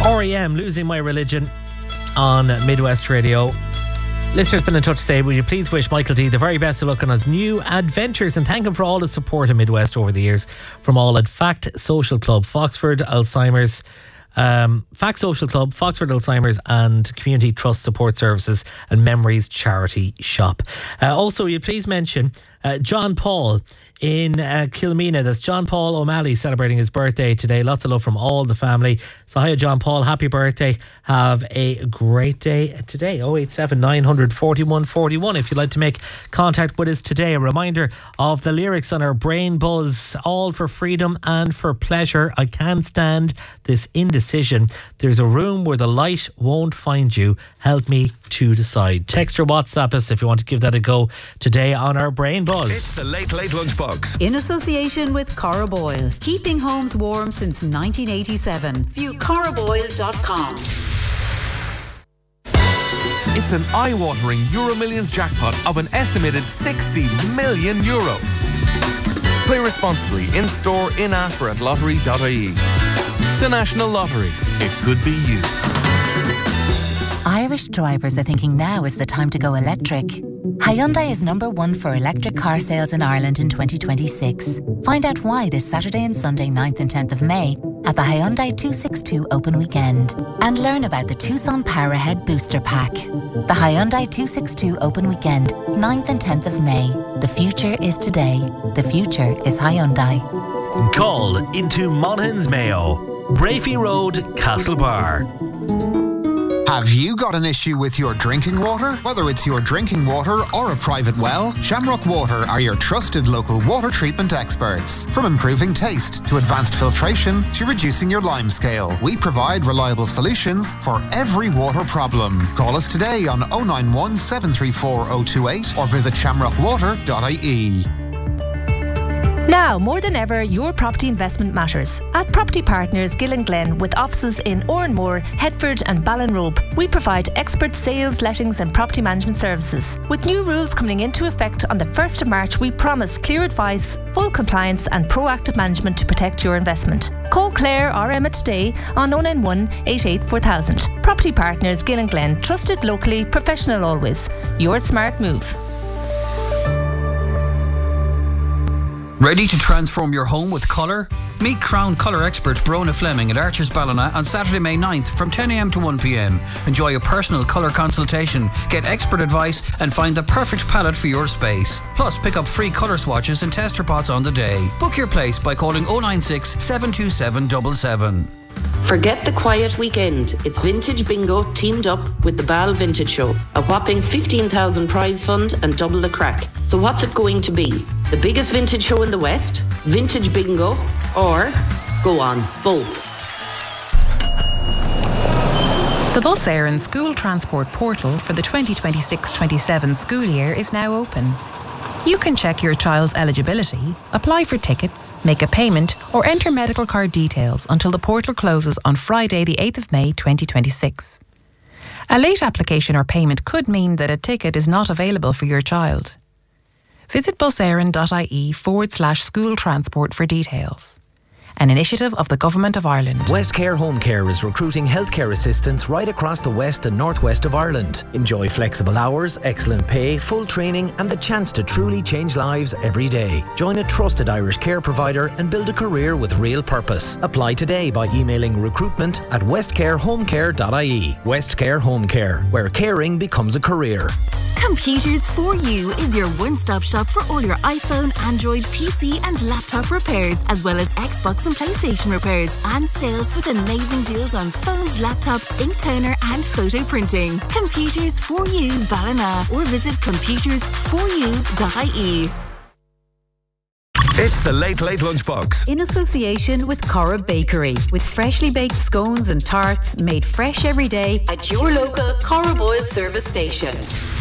R.E.M. Losing My Religion on Midwest Radio. Listeners been in touch to say, will you please wish Michael D the very best of luck on his new adventures and thank him for all his support in Midwest over the years, from all at Fact Social Club, Foxford Alzheimer's, Fact Social Club, Foxford Alzheimer's and Community Trust Support Services and Memories Charity Shop. Also, will you please mention John Paul in Kilmena. That's John Paul O'Malley celebrating his birthday today. Lots of love from all the family. So hiya John Paul, happy birthday. Have a great day today. 087 900 41 41 if you'd like to make contact with us today. A reminder of the lyrics on our Brain Buzz: all for freedom and for pleasure. I can't stand this indecision. There's a room where the light won't find you. Help me to decide. Text or WhatsApp us if you want to give that a go today on our Brain Buzz. It's the Late Late Lunchbox. In association with Cora Boyle. Keeping homes warm since 1987. View coraboyle.com. It's an eye-watering Euro Millions jackpot of an estimated €60 million. Play responsibly in-store, in-app or at lottery.ie. The National Lottery. It could be you. Irish drivers are thinking now is the time to go electric. Hyundai is #1 for electric car sales in Ireland in 2026. Find out why this Saturday and Sunday 9th and 10th of May at the Hyundai 262 Open Weekend. And learn about the Tucson Powerhead Booster Pack. The Hyundai 262 Open Weekend, 9th and 10th of May. The future is today. The future is Hyundai. Call into Monaghan's Mayo, Brafey Road, Castlebar. Have you got an issue with your drinking water? Whether it's your drinking water or a private well, Shamrock Water are your trusted local water treatment experts. From improving taste to advanced filtration to reducing your lime scale, we provide reliable solutions for every water problem. Call us today on 091 734 028 or visit shamrockwater.ie. Now, more than ever, your property investment matters. At Property Partners Gillen with offices in Oranmore, Headford and Ballinrobe, we provide expert sales, lettings and property management services. With new rules coming into effect on the 1st of March, we promise clear advice, full compliance and proactive management to protect your investment. Call Claire or Emma today on 091 88 4000. Property Partners Gillen, trusted locally, professional always. Your smart move. Ready to transform your home with colour? Meet Crown colour expert Brona Fleming at Archer's Ballina on Saturday, May 9th from 10 a.m. to 1 p.m. Enjoy a personal colour consultation, get expert advice and find the perfect palette for your space. Plus, pick up free colour swatches and tester pots on the day. Book your place by calling 096 727 77. Forget the quiet weekend. It's Vintage Bingo teamed up with the Ball Vintage Show. A whopping 15,000 prize fund and double the crack. So what's it going to be? The biggest vintage show in the West? Vintage Bingo? Or, go on, both? The Bus Éireann School Transport Portal for the 2026-27 school year is now open. You can check your child's eligibility, apply for tickets, make a payment or enter medical card details until the portal closes on Friday the 8th of May 2026. A late application or payment could mean that a ticket is not available for your child. Visit buseireann.ie/school transport for details. An initiative of the Government of Ireland. Westcare Home Care is recruiting healthcare assistants right across the west and northwest of Ireland. Enjoy flexible hours, excellent pay, full training and the chance to truly change lives every day. Join a trusted Irish care provider and build a career with real purpose. Apply today by emailing recruitment@westcarehomecare.ie. Westcare Home Care, where caring becomes a career. Computers for You is your one-stop shop for all your iPhone, Android, PC and laptop repairs, as well as Xbox and PlayStation repairs and sales with amazing deals on phones, laptops, ink toner and photo printing. Computers for You Ballina or visit computersforyou.ie. It's the Late Late Lunchbox. In association with Cora Bakery, with freshly baked scones and tarts made fresh every day at your local Cora Boyle service station.